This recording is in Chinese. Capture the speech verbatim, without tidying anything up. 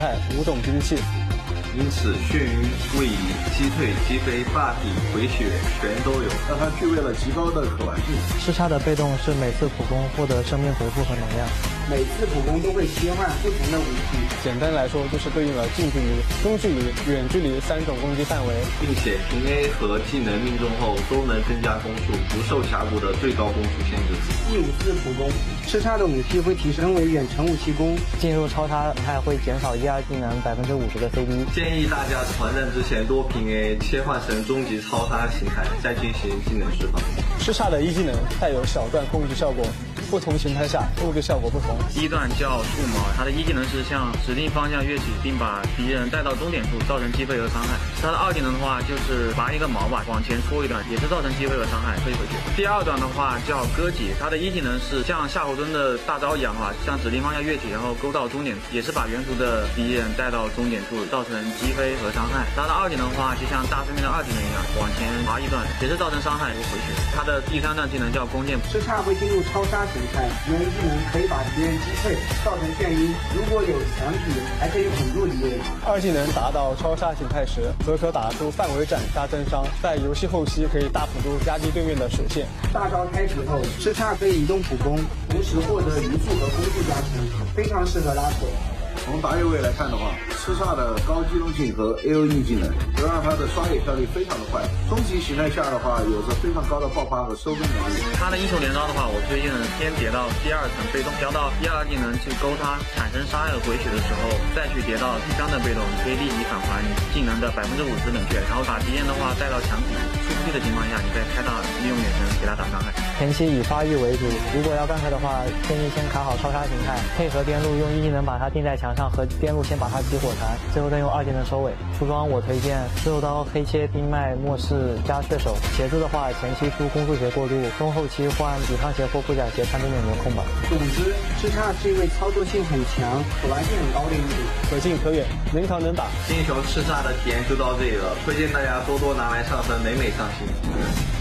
五种兵器。 因此，眩晕、位移、击退、击飞、霸体、回血全都有， 让它具备了极高的可玩性。 叱咤的被动是每次普攻获得生命回复和能量， 每次普攻都会切换不同的武器。 简单来说，就是对应了近距离、中距离、远距离三种攻击范围， 并且平 A 和技能命中后都能增加攻速，不受峡谷的最高攻速限制。 第五次普攻，叱咤的武器会提升为远程武器攻， 进入超杀形态会减少一二技能百分之五十的 C D。 建议大家团战之前多平 A， 切换成终极超杀形态，再进行技能释放。 叱咤的一技能带有小段控制效果，不同形态下控制效果不同。 第一段叫触毛，它的一技能是向指定方向跃起，并把敌人带到终点处，造成击飞和伤害。它的二技能的话就是拔一个毛吧，往前戳一段，也是造成击飞和伤害，退回去。第二段的话叫割脊，它的一技能是像夏侯惇的大招一样的话，向指定方向跃起，然后勾到终点，也是把原图的敌人带到终点处，造成击飞和伤害。它的二技能的话就像大师妹的二技能一样，往前爬一段，也是造成伤害又回去。它的第三段技能叫弓箭， 叱咤会进入超杀形态，原技能可以把敌人击退，造成眩晕。如果有墙体，还可以稳住敌人。 二技能达到超杀形态时，则可打出范围斩加增伤，在游戏后期可以大幅度压低对面的手线。 大招开启后，叱咤可以移动普攻，同时获得移速和攻速加成，非常适合拉手。 从打野位来看的话，叱咤的高机动性和 A O E 技能，则让它的刷野效率非常的快。终极形态下的话，有着非常高的爆发和收根能力。 它的英雄连招的话，我推荐先叠到第二层被动，调到第二技能去勾它，产生杀害和回血的时候，再去叠到第三的被动，可以立即返还技能的百分之五十冷却，然后把敌人的话带到墙体出不去的情况下，你再开大利用远程给他打伤害。 前期以发育为主，如果要干开的话，建议先卡好超杀形态，配合颠路用一技能把它定在墙上，和颠路先把它起火残，最后再用二技能收尾。出装我推荐自由刀、黑切、冰脉、末世加血手。鞋子的话，前期出攻速鞋过渡，中后期换抵抗鞋或护甲鞋看对面有没有空吧。 总之，叱咤是一位操作性很强、可玩性很高的英雄， 可近可远，能扛能打。 英雄叱咤的体验就到这里了，推荐大家多多拿来上分，每每上新。